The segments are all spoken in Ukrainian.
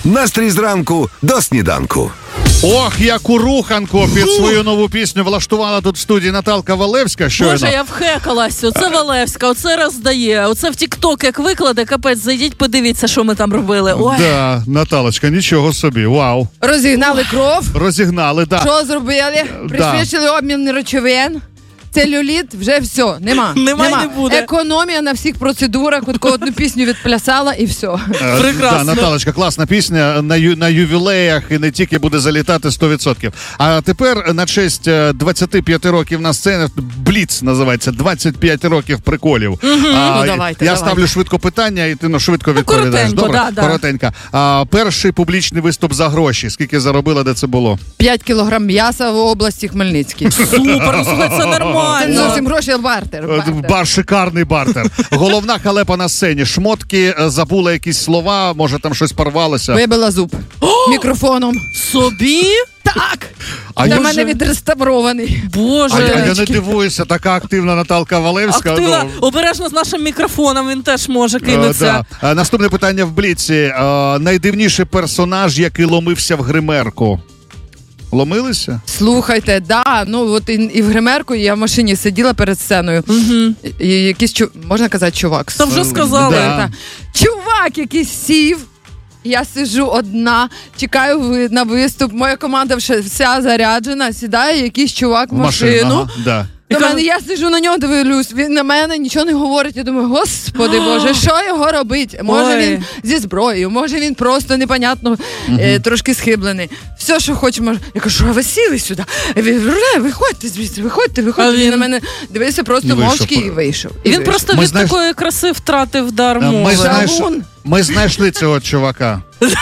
Настрій зранку до сніданку. Ох, яку руханку під свою нову пісню влаштувала тут в студії Наталка Валевська щойно. Боже, я вхекалась. Оце Валевська, оце роздає. Оце в TikTok як викладе, капець, зайдіть, подивіться, що ми там робили. Ой. Да, Наталочка, нічого собі, вау. Розігнали кров. Розігнали, да. Що зробили? Пришвидшили обмін речовин. Целюліт, вже все, нема. Нема. Не буде. Економія на всіх процедурах, от одну пісню відплясала і все. Прекрасно. Да, Наталочка, класна пісня, на ювілеях і не тільки буде залітати 100%. А тепер на честь 25 років на сцені, Бліц називається, 25 років приколів. Давайте. Я ставлю швидко питання, і ти швидко відповідаєш. Добре? Коротенько. Перший публічний виступ за гроші. Скільки заробила, де це було? 5 кілограм м'яса в області Хмельницькій. Супер, це нормально. Це не зовсім гроші, а бартер. Шикарний бартер. Головна халепа на сцені. Шмотки, забула якісь слова, може там щось порвалося. Вибила зуб. Мікрофоном. Собі? Так! Для мене відреставрований. Боже. Я не дивуюся, така активна Наталка Валевська. Активна. Обережно з нашим мікрофоном, він теж може кинутися. Наступне питання в Бліці. Найдивніший персонаж, який ломився в гримерку. Ломилися? Слухайте, от і в гримерку я в машині сиділа перед сценою. І якийсь, можна казати, чувак? Та вже сказали. Да. Чувак якийсь сів. Я сиджу одна, чекаю на виступ. Моя команда вся заряджена. Сідає якийсь чувак в машину. До мене, я сиджу на нього, дивлюсь, він на мене нічого не говорить. Я думаю, господи Боже, що його робить? Може він зі зброєю, може він просто непонятно, трошки схиблений. Все, що хоче, може. Я кажу, що ви сіли сюди? Виходьте звідси, виходьте. Він на мене дивився просто мовчки і вийшов. І він просто від такої краси втратив дар мови. Ми знайшли цього чувака.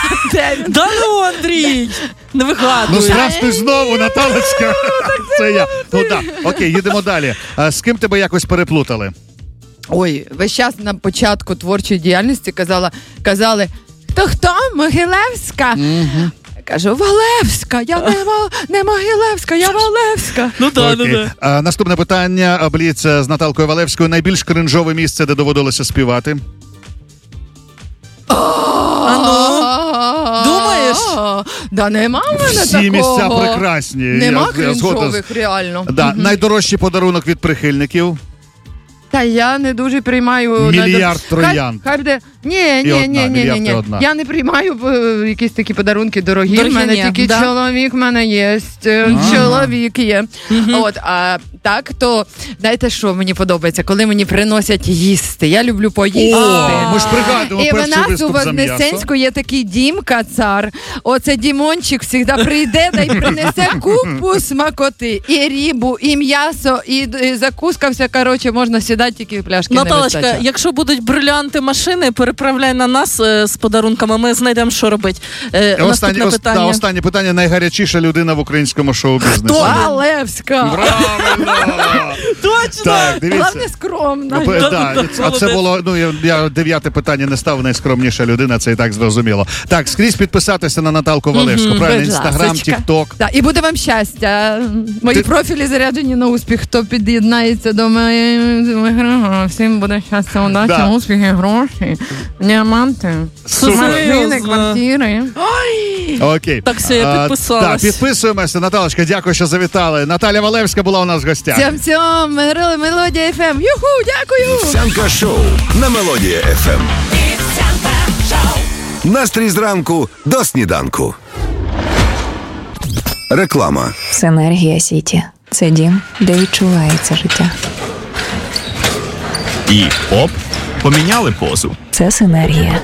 Да ну, Андрій! Не вигадуй. Здравствуй знову, Наталочка. Це я. Окей, їдемо далі. З ким тебе якось переплутали? Ой, весь час на початку творчої діяльності казали, хто? Могилевська? Кажу, Валевська, я не Могилевська, я Валевська. Ну так. Наступне питання, Бліц, з Наталкою Валевською. Найбільш кринжове місце, де доводилося співати? Думаєш? Да нема в мене такого. Всі місця прекрасні. Нема кринжових, реально. Найдорожчий подарунок від прихильників? Та я не дуже приймаю... Мільярд троянд. Ні. Я не приймаю якісь такі подарунки дорогі. В мене тільки чоловік, в мене є. Чоловік є. А так, то знаєте, що мені подобається? Коли мені приносять їсти. Я люблю поїсти. Ми ж пригадуємо перший виступ за м'ясо. І в нас у Вознесенську є такий Дімка цар. Оце Дімончик завжди прийде та й принесе купу смакоти. І рибу, і м'ясо, і закуска вся, можна сідати, тільки пляшки не вистачає. Наталочка, якщо будуть брилянти машини, переправляй на нас з подарунками, ми знайдемо, що робити. Останнє питання. Найгарячіша людина в українському шоу-бізнесі. Валевська! Правильно! Точно! Так, дивіться. Головне, скромна. А це було, я 9-те питання не став, найскромніша людина, це і так зрозуміло. Так, скрізь підписатися на Наталку Валевську, правильно? Інстаграм, Тік-Ток. І буде вам щастя. Мої профілі заряджені на успіх. Хто під'єднається до мене, всім буде щастя, удачі, успіхи, гроші, діаманти, машини, квартири. Окей. Так, все, я підписалась. Так, підписуємося. Наталочка, дякую, що завітали. Наталя Валевська була у нас в гостях. Всім, Мелодія ФМ. Юху, дякую. Вівсянка шоу на Мелодія ФМ. Настрій зранку до сніданку. Реклама. Синергія Сіті. Це дім, де відчувається життя. І оп, поміняли позу. Це синергія.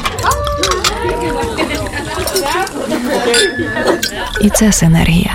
І це синергія.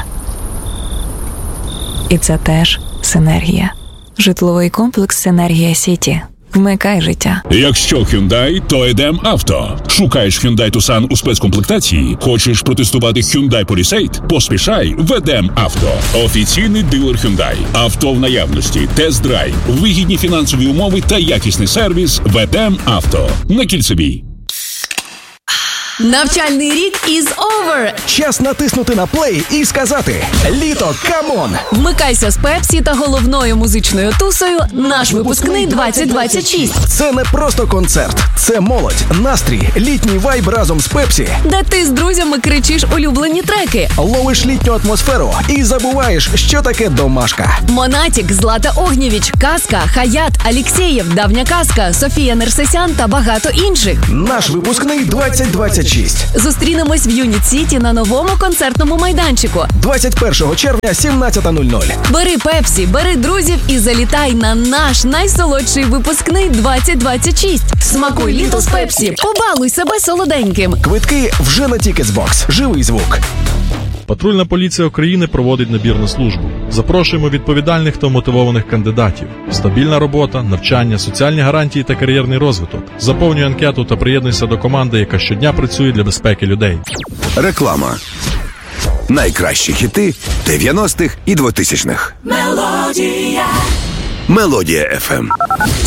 І це теж синергія. Житловий комплекс «Синергія Сіті». Вмикай життя. Якщо Hyundai, то Едем Авто. Шукаєш Hyundai Tucson у спецкомплектації? Хочеш протестувати Hyundai Palisade? Поспішай в Едем Авто. Офіційний дилер Hyundai. Авто в наявності, тест-драйв, вигідні фінансові умови та якісний сервіс в Едем Авто. На Кільцевій. Навчальний рік is over. Час натиснути на плей і сказати «Літо, камон!». Вмикайся з Пепсі та головною музичною тусою «Наш випускний 2026». Це не просто концерт, це молодь, настрій, літній вайб разом з Пепсі. Де ти з друзями кричиш улюблені треки. Ловиш літню атмосферу і забуваєш, що таке домашка. Монатік, Злата Огнєвіч, Казка, Хаят, Алєксєєв, Давня Казка, Софія Нерсесян та багато інших. Наш випускний 2026. Зустрінемось в Юніт Сіті на новому концертному майданчику. 21 червня, 17:00. Бери Пепсі, бери друзів і залітай на наш найсолодший випускний 2026. Смакуй літо з Пепсі. Побалуй себе солоденьким. Квитки вже на Тікетсбокс. Живий звук. Патрульна поліція України проводить набір на службу. Запрошуємо відповідальних та мотивованих кандидатів. Стабільна робота, навчання, соціальні гарантії та кар'єрний розвиток. Заповнюй анкету та приєднуйся до команди, яка щодня працює для безпеки людей. Реклама. Найкращі хіти 90-х і 2000-х. Мелодія FM.